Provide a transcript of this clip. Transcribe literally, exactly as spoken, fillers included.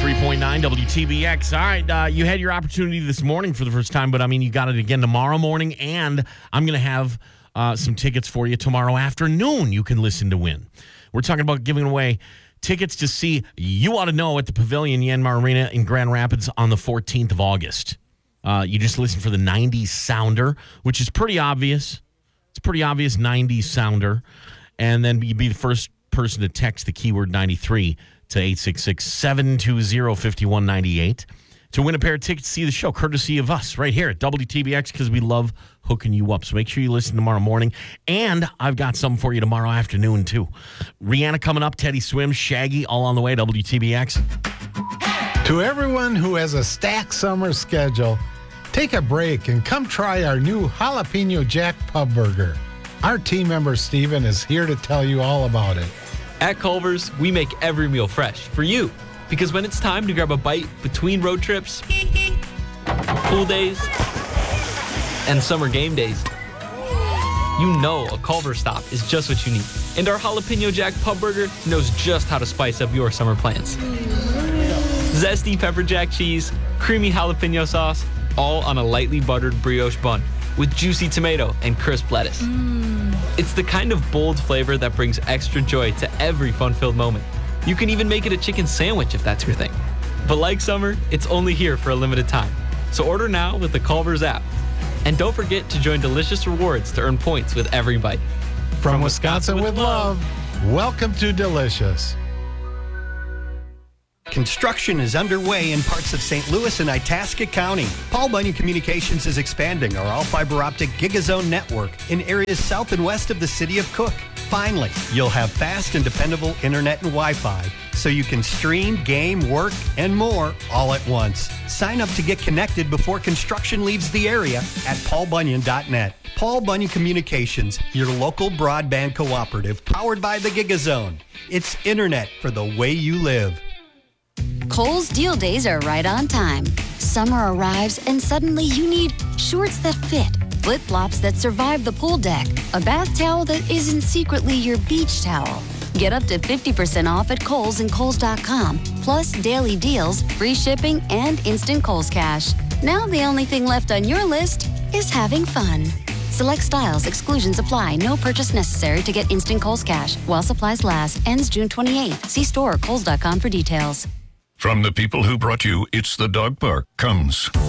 three point nine W T B X. All right, uh, you had your opportunity this morning for the first time, but I mean, you got it again tomorrow morning, and I'm going to have uh, some tickets for you tomorrow afternoon you can listen to win. We're talking about giving away tickets to see You Ought to Know at the Pavilion Yanmar Arena in Grand Rapids on the fourteenth of August. Uh, you just listen for the nineties sounder, which is pretty obvious. It's a pretty obvious nineties sounder. And then you'd be the first person to text the keyword ninety-three to eight six six, seven two zero, five one nine eight to win a pair of tickets to see the show, courtesy of us right here at W T B X, because we love hooking you up. So make sure you listen tomorrow morning. And I've got something for you tomorrow afternoon, too. Rihanna coming up, Teddy Swims, Shaggy, all on the way, W T B X. To everyone who has a stacked summer schedule, take a break and come try our new Jalapeno Jack Pub Burger. Our team member, Steven, is here to tell you all about it. At Culver's, we make every meal fresh for you. Because when it's time to grab a bite between road trips, pool days, and summer game days, you know a Culver's stop is just what you need. And our Jalapeno Jack Pub Burger knows just how to spice up your summer plans. Zesty pepper jack cheese, creamy jalapeno sauce, all on a lightly buttered brioche bun with juicy tomato and crisp lettuce. Mm. It's the kind of bold flavor that brings extra joy to every fun-filled moment. You can even make it a chicken sandwich if that's your thing. But like summer, it's only here for a limited time. So order now with the Culver's app. And don't forget to join Delicious Rewards to earn points with every bite. From, From Wisconsin, Wisconsin with love, love, welcome to Delicious. Construction is underway in parts of Saint Louis and Itasca County. Paul Bunyan Communications is expanding our all-fiber optic GigaZone network in areas south and west of the city of Cook. Finally, you'll have fast and dependable internet and Wi-Fi so you can stream, game, work, and more all at once. Sign up to get connected before construction leaves the area at paul bunyan dot net. Paul Bunyan Communications, your local broadband cooperative powered by the GigaZone. It's internet for the way you live. Kohl's Deal Days are right on time. Summer arrives and suddenly you need shorts that fit, flip-flops that survive the pool deck, a bath towel that isn't secretly your beach towel. Get up to fifty percent off at Kohl's and Kohl's dot com, plus daily deals, free shipping, and instant Kohl's Cash. Now the only thing left on your list is having fun. Select styles, exclusions apply. No purchase necessary to get instant Kohl's Cash. While supplies last. Ends June twenty-eighth. See store or Kohl's dot com for details. From the people who brought you It's the Dog Park comes